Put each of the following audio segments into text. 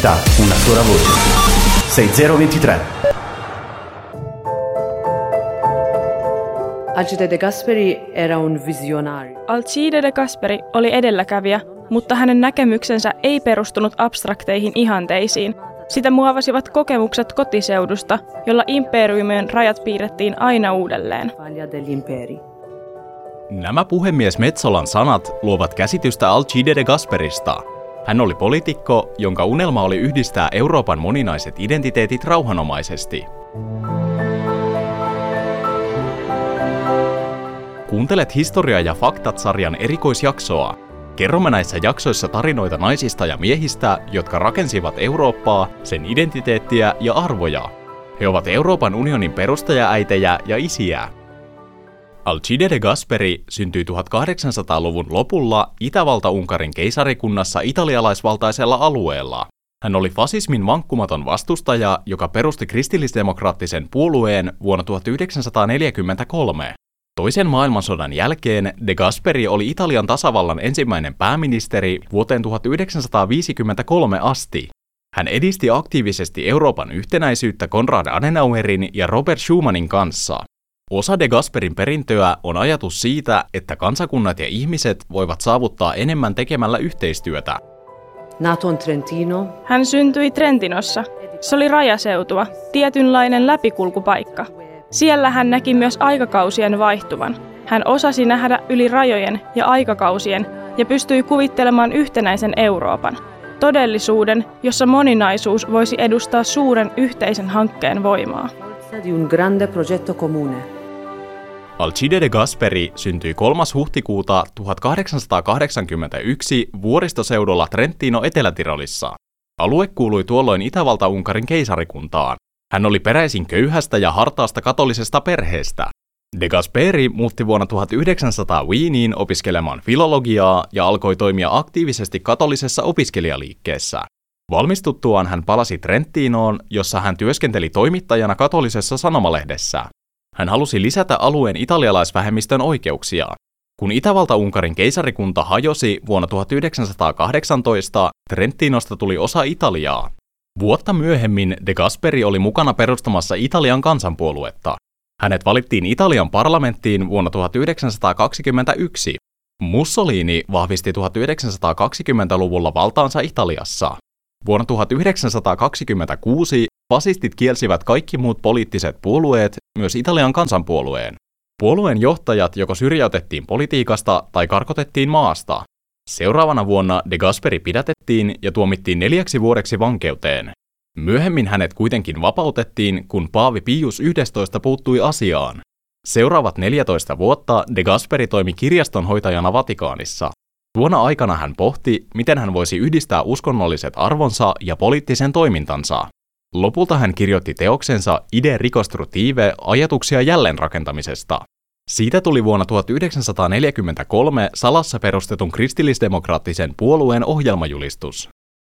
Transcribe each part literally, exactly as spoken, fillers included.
Da una sola voce. sei zero due tre. Alcide de Gasperi era un visionario. Alcide de Gasperi oli edelläkävijä, mutta hänen näkemyksensä ei perustunut abstrakteihin ihanteisiin. Sitä muovasivat kokemukset kotiseudusta, jolla imperiumien rajat piirrettiin aina uudelleen. Nämä puhemies Metsolan sanat luovat käsitystä Alcide de Gasperista. Hän oli poliitikko, jonka unelma oli yhdistää Euroopan moninaiset identiteetit rauhanomaisesti. Kuuntelet Historia ja faktat-sarjan erikoisjaksoa. Kerromme näissä jaksoissa tarinoita naisista ja miehistä, jotka rakensivat Eurooppaa, sen identiteettiä ja arvoja. He ovat Euroopan unionin perustajaäitejä ja isiä. Alcide de Gasperi syntyi tuhatkahdeksansataaluvun lopulla Itävalta-Unkarin keisarikunnassa italialaisvaltaisella alueella. Hän oli fasismin vankkumaton vastustaja, joka perusti kristillisdemokraattisen puolueen vuonna tuhatyhdeksänsataaneljäkymmentäkolme. Toisen maailmansodan jälkeen de Gasperi oli Italian tasavallan ensimmäinen pääministeri vuoteen tuhatyhdeksänsataaviisikymmentäkolme asti. Hän edisti aktiivisesti Euroopan yhtenäisyyttä Konrad Adenauerin ja Robert Schumanin kanssa. Osa de Gasperin perintöä on ajatus siitä, että kansakunnat ja ihmiset voivat saavuttaa enemmän tekemällä yhteistyötä. Nato Trentino. Hän syntyi Trentinossa. Se oli rajaseutua, tietynlainen läpikulkupaikka. Siellä hän näki myös aikakausien vaihtuvan. Hän osasi nähdä yli rajojen ja aikakausien ja pystyi kuvittelemaan yhtenäisen Euroopan. Todellisuuden, jossa moninaisuus voisi edustaa suuren yhteisen hankkeen voimaa. Alcide de Gasperi syntyi kolmas huhtikuuta tuhatkahdeksansataakahdeksankymmentäyksi vuoristoseudulla Trentino Etelä-Tirolissa. Alue kuului tuolloin Itävalta-Unkarin keisarikuntaan. Hän oli peräisin köyhästä ja hartaasta katolisesta perheestä. De Gasperi muutti vuonna tuhatyhdeksänsataa Wieniin opiskelemaan filologiaa ja alkoi toimia aktiivisesti katolisessa opiskelijaliikkeessä. Valmistuttuaan hän palasi Trentinoon, jossa hän työskenteli toimittajana katolisessa sanomalehdessä. Hän halusi lisätä alueen italialaisvähemmistön oikeuksia. Kun Itävalta-Unkarin keisarikunta hajosi vuonna tuhatyhdeksänsataakahdeksantoista, Trentinosta tuli osa Italiaa. Vuotta myöhemmin de Gasperi oli mukana perustamassa Italian kansanpuoluetta. Hänet valittiin Italian parlamenttiin vuonna tuhatyhdeksänsataakaksikymmentäyksi. Mussolini vahvisti tuhatyhdeksänsataakaksikymmentäluvulla valtaansa Italiassa. Vuonna tuhatyhdeksänsataakaksikymmentäkuusi fasistit kielsivät kaikki muut poliittiset puolueet, myös Italian kansanpuolueen. Puolueen johtajat joko syrjäytettiin politiikasta tai karkotettiin maasta. Seuraavana vuonna de Gasperi pidätettiin ja tuomittiin neljäksi vuodeksi vankeuteen. Myöhemmin hänet kuitenkin vapautettiin, kun paavi Pius yhdestoista puuttui asiaan. Seuraavat neljätoista vuotta de Gasperi toimi kirjastonhoitajana Vatikaanissa. Tuona aikana hän pohti, miten hän voisi yhdistää uskonnolliset arvonsa ja poliittisen toimintansa. Lopulta hän kirjoitti teoksensa Ide Ricostrutive, ajatuksia jälleenrakentamisesta. Siitä tuli vuonna tuhatyhdeksänsataaneljäkymmentäkolme salassa perustetun kristillisdemokraattisen puolueen ohjelmajulistus.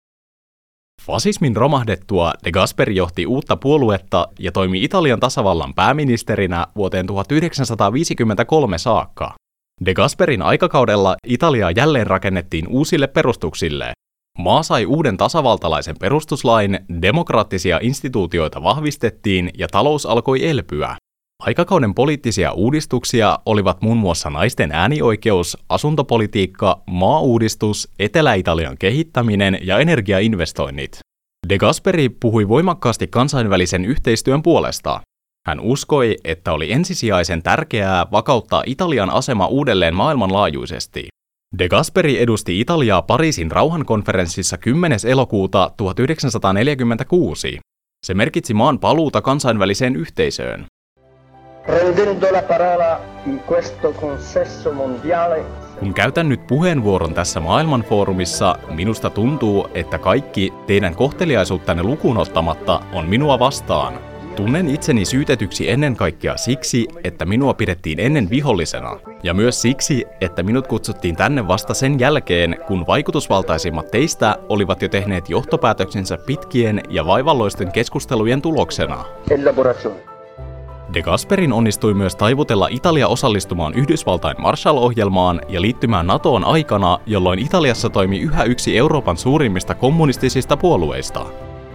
Fasismin romahdettua de Gasperi johti uutta puoluetta ja toimi Italian tasavallan pääministerinä vuoteen tuhatyhdeksänsataaviisikymmentäkolme saakka. De Gasperin aikakaudella Italiaa jälleen rakennettiin uusille perustuksille. Maa sai uuden tasavaltalaisen perustuslain, demokraattisia instituutioita vahvistettiin ja talous alkoi elpyä. Aikakauden poliittisia uudistuksia olivat muun muassa naisten äänioikeus, asuntopolitiikka, maa-uudistus, Etelä-Italian kehittäminen ja energiainvestoinnit. De Gasperi puhui voimakkaasti kansainvälisen yhteistyön puolesta. Hän uskoi, että oli ensisijaisen tärkeää vakauttaa Italian asema uudelleen maailmanlaajuisesti. De Gasperi edusti Italiaa Pariisin rauhankonferenssissa kymmenes elokuuta tuhatyhdeksänsataaneljäkymmentäkuusi. Se merkitsi maan paluuta kansainväliseen yhteisöön. Kun käytän nyt puheenvuoron tässä maailmanfoorumissa, minusta tuntuu, että kaikki teidän kohteliaisuuttanne lukuun ottamatta on minua vastaan. Tunnen itseni syytetyksi ennen kaikkea siksi, että minua pidettiin ennen vihollisena, ja myös siksi, että minut kutsuttiin tänne vasta sen jälkeen, kun vaikutusvaltaisimmat teistä olivat jo tehneet johtopäätöksensä pitkien ja vaivalloisten keskustelujen tuloksena. De Gasperin onnistui myös taivutella Italia osallistumaan Yhdysvaltain Marshall-ohjelmaan ja liittymään NATOon aikana, jolloin Italiassa toimi yhä yksi Euroopan suurimmista kommunistisista puolueista.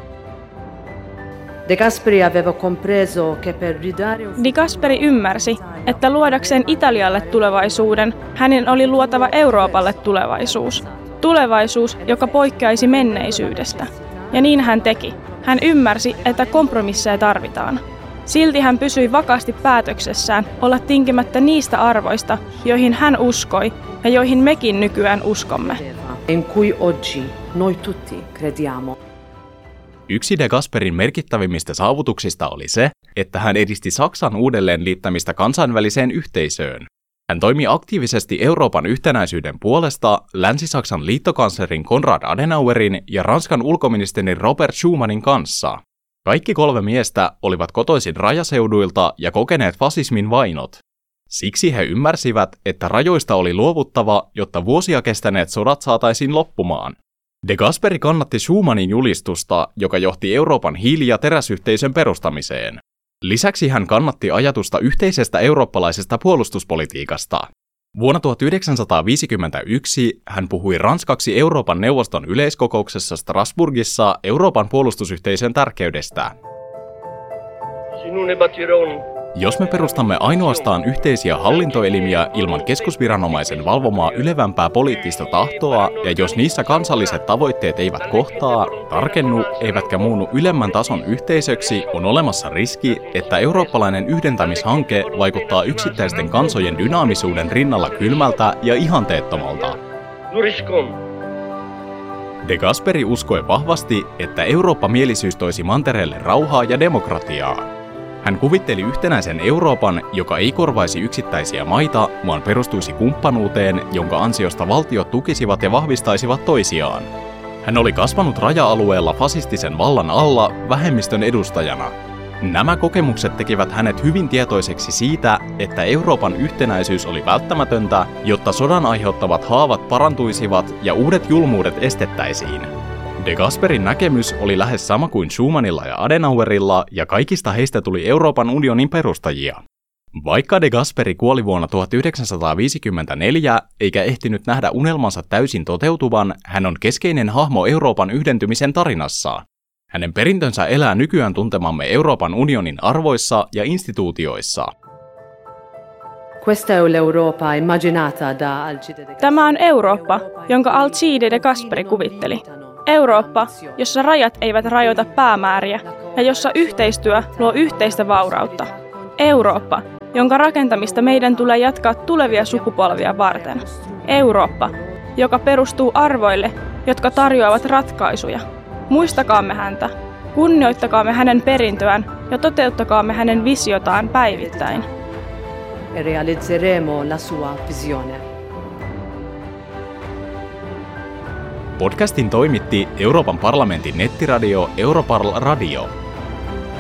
De Gasperi aveva compreso che per ridare Di Gasperi ymmärsi, että luodakseen Italialle tulevaisuuden, hänen oli luotava Euroopalle tulevaisuus. Tulevaisuus, joka poikkeaisi menneisyydestä. Ja niin hän teki. Hän ymmärsi, että kompromisseja tarvitaan. Silti hän pysyi vakaasti päätöksessään olla tinkimättä niistä arvoista, joihin hän uskoi ja joihin mekin nykyään uskomme. in cui oggi noi tutti crediamo. Yksi De Gasperin merkittävimmistä saavutuksista oli se, että hän edisti Saksan uudelleen liittämistä kansainväliseen yhteisöön. Hän toimi aktiivisesti Euroopan yhtenäisyyden puolesta Länsi-Saksan liittokanslerin Konrad Adenauerin ja Ranskan ulkoministerin Robert Schumanin kanssa. Kaikki kolme miestä olivat kotoisin rajaseuduilta ja kokeneet fasismin vainot. Siksi he ymmärsivät, että rajoista oli luovuttava, jotta vuosia kestäneet sodat saataisiin loppumaan. De Gasperi kannatti Schumanin julistusta, joka johti Euroopan hiili- ja teräsyhteisön perustamiseen. Lisäksi hän kannatti ajatusta yhteisestä eurooppalaisesta puolustuspolitiikasta. Vuonna tuhatyhdeksänsataaviisikymmentäyksi hän puhui ranskaksi Euroopan neuvoston yleiskokouksessa Strasbourgissa Euroopan puolustusyhteisön tärkeydestä. Jos me perustamme ainoastaan yhteisiä hallintoelimiä ilman keskusviranomaisen valvomaa ylevämpää poliittista tahtoa, ja jos niissä kansalliset tavoitteet eivät kohtaa, tarkennu, eivätkä muunnu ylemmän tason yhteisöksi, on olemassa riski, että eurooppalainen yhdentämishanke vaikuttaa yksittäisten kansojen dynaamisuuden rinnalla kylmältä ja ihanteettomalta. De Gasperi uskoi vahvasti, että Eurooppa-mielisyys toisi mantereelle rauhaa ja demokratiaa. Hän kuvitteli yhtenäisen Euroopan, joka ei korvaisi yksittäisiä maita, vaan perustuisi kumppanuuteen, jonka ansiosta valtiot tukisivat ja vahvistaisivat toisiaan. Hän oli kasvanut raja-alueella fasistisen vallan alla vähemmistön edustajana. Nämä kokemukset tekivät hänet hyvin tietoiseksi siitä, että Euroopan yhtenäisyys oli välttämätöntä, jotta sodan aiheuttavat haavat parantuisivat ja uudet julmuudet estettäisiin. De Gasperin näkemys oli lähes sama kuin Schumannilla ja Adenauerilla, ja kaikista heistä tuli Euroopan unionin perustajia. Vaikka De Gasperi kuoli vuonna tuhatyhdeksänsataaviisikymmentäneljä eikä ehtinyt nähdä unelmansa täysin toteutuvan, hän on keskeinen hahmo Euroopan yhdentymisen tarinassa. Hänen perintönsä elää nykyään tuntemamme Euroopan unionin arvoissa ja instituutioissa. Tämä on Eurooppa, jonka Alcide de Gasperi kuvitteli. Eurooppa, jossa rajat eivät rajoita päämääriä ja jossa yhteistyö luo yhteistä vaurautta. Eurooppa, jonka rakentamista meidän tulee jatkaa tulevia sukupolvia varten. Eurooppa, joka perustuu arvoille, jotka tarjoavat ratkaisuja. Muistakaamme häntä, kunnioittakaamme hänen perintöään ja toteuttakaamme hänen visiotaan päivittäin. E realizzeremo la sua visione. Podcastin toimitti Euroopan parlamentin nettiradio Europarl Radio.